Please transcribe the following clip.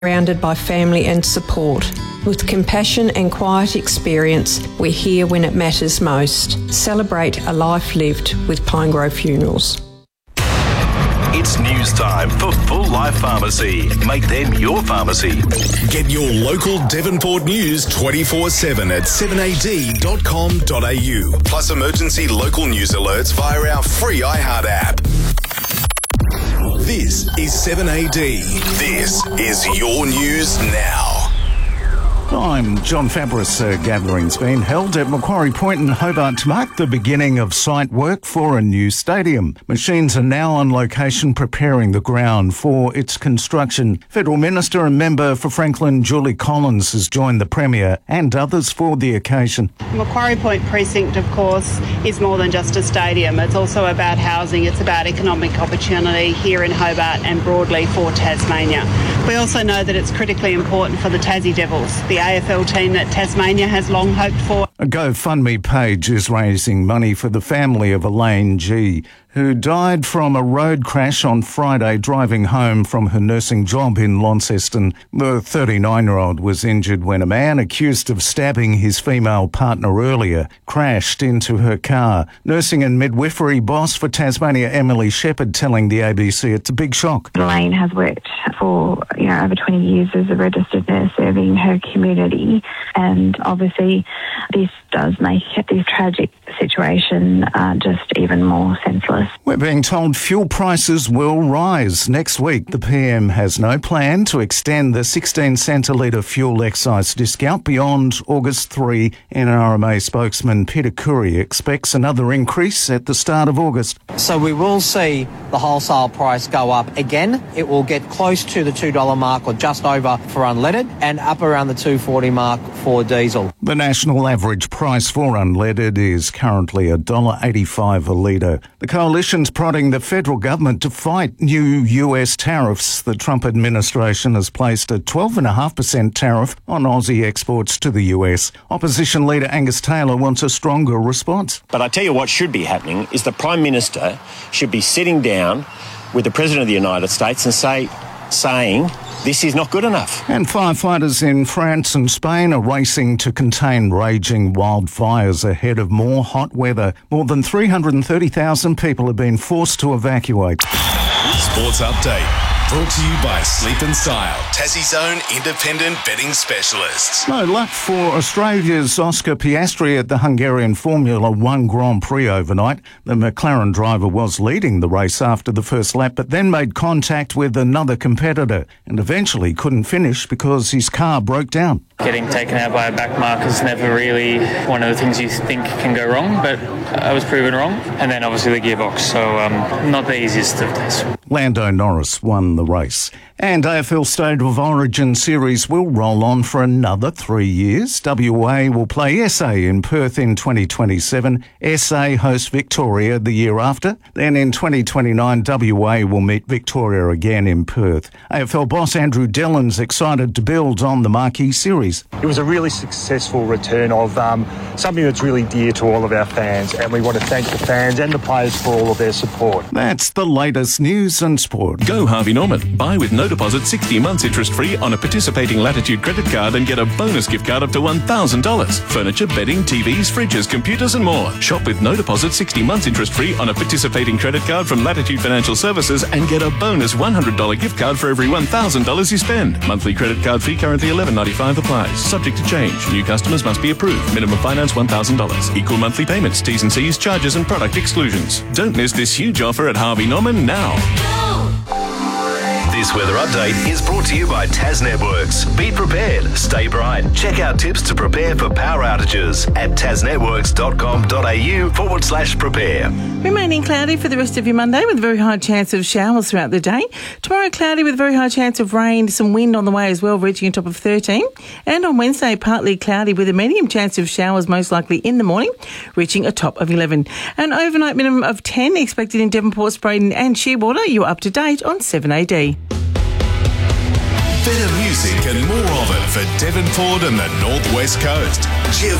surrounded by family and support. With compassion and quiet experience, we're here when it matters most. Celebrate a life lived with Pinegrove Funerals. It's news time for Full Life Pharmacy. Make them your pharmacy. Get your local Devonport news 24/7 at 7ad.com.au. Plus emergency local news alerts via our free iHeart app. This is 7AD. This is your news now. I'm John Fabris. A gathering's been held at Macquarie Point in Hobart to mark the beginning of site work for a new stadium. Machines are now on location preparing the ground for its construction. Federal Minister and member for Franklin, Julie Collins, has joined the Premier and others for the occasion. Macquarie Point Precinct, of course, is more than just a stadium. It's also about housing. It's about economic opportunity here in Hobart and broadly for Tasmania. We also know that it's critically important for the Tassie Devils, the AFL team that Tasmania has long hoped for. A GoFundMe page is raising money for the family of Elaine G., who died from a road crash on Friday driving home from her nursing job in Launceston. The 39-year-old was injured when a man accused of stabbing his female partner earlier crashed into her car. Nursing and midwifery boss for Tasmania, Emily Shepherd, telling the ABC it's a big shock. Elaine has worked for over 20 years as a registered nurse serving her community, and obviously this does make this tragic situation just even more senseless. We're being told fuel prices will rise next week. The PM has no plan to extend the 16 cent a litre fuel excise discount beyond August 3. NRMA spokesman Peter Curry expects another increase at the start of August. So we will see the wholesale price go up again. It will get close to the $2 mark or just over for unleaded and up around the $2.40 mark for diesel. The national average price for unleaded is currently $1.85 a litre. The coalition's prodding the federal government to fight new US tariffs. The Trump administration has placed a 12.5% tariff on Aussie exports to the US. Opposition leader Angus Taylor wants a stronger response. But I tell you what should be happening is the Prime Minister should be sitting down with the President of the United States and saying this is not good enough. And firefighters in France and Spain are racing to contain raging wildfires ahead of more hot weather. More than 330,000 people have been forced to evacuate. Sports Update. Brought to you by Sleep and Style, Tassie's own independent betting specialists. No luck for Australia's Oscar Piastri at the Hungarian Formula One Grand Prix overnight. The McLaren driver was leading the race after the first lap, but then made contact with another competitor and eventually couldn't finish because his car broke down. Getting taken out by a back marker is never really one of the things you think can go wrong, but I was proven wrong. And then obviously the gearbox, so not the easiest of days. Lando Norris won the race. And AFL State of Origin series will roll on for another 3 years. WA will play SA in Perth in 2027. SA hosts Victoria the year after. Then in 2029, WA will meet Victoria again in Perth. AFL boss Andrew Dillon's excited to build on the marquee series. It was a really successful return of something that's really dear to all of our fans, and we want to thank the fans and the players for all of their support. That's the latest news and sport. Go Harvey Norman. Buy with no deposit 60 months interest-free on a participating Latitude credit card and get a bonus gift card up to $1,000. Furniture, bedding, TVs, fridges, computers and more. Shop with no deposit 60 months interest-free on a participating credit card from Latitude Financial Services and get a bonus $100 gift card for every $1,000 you spend. Monthly credit card fee currently $11.95 applies. Subject to change. New customers must be approved. Minimum finance $1,000. Equal monthly payments. T's and C's, charges and product exclusions. Don't miss this huge offer at Harvey Norman now. This weather update is brought to you by Tas Networks. Be prepared, stay bright. Check out tips to prepare for power outages at tasnetworks.com.au/prepare. Remaining cloudy for the rest of your Monday with a very high chance of showers throughout the day. Tomorrow cloudy with a very high chance of rain, some wind on the way as well, reaching a top of 13. And on Wednesday, partly cloudy with a medium chance of showers, most likely in the morning, reaching a top of 11. An overnight minimum of 10 expected in Devonport, Spraden and Shearwater. You're up to date on 7AD. Better music and more of it for Devonport and the North West Coast.